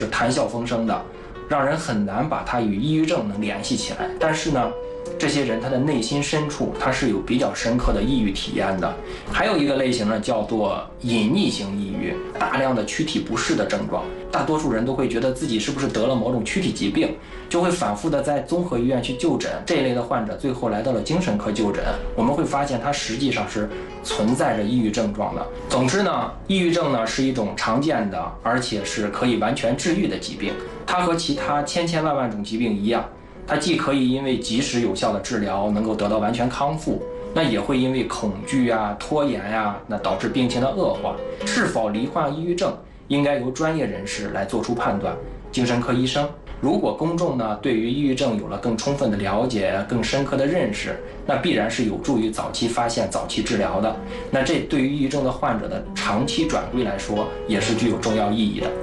是谈笑风生的，让人很难把他与抑郁症能联系起来。但是呢，这些人他的内心深处他是有比较深刻的抑郁体验的。还有一个类型呢，叫做隐匿型抑郁，大量的躯体不适的症状，大多数人都会觉得自己是不是得了某种躯体疾病，就会反复的在综合医院去就诊。这一类的患者最后来到了精神科就诊，我们会发现他实际上是存在着抑郁症状的。总之呢，抑郁症呢是一种常见的，而且是可以完全治愈的疾病。它和其他千千万万种疾病一样，它既可以因为及时有效的治疗能够得到完全康复，那也会因为恐惧啊、拖延啊，那导致病情的恶化。是否罹患抑郁症，应该由专业人士来做出判断，精神科医生。如果公众呢对于抑郁症有了更充分的了解、更深刻的认识，那必然是有助于早期发现、早期治疗的。那这对于抑郁症的患者的长期转归来说，也是具有重要意义的。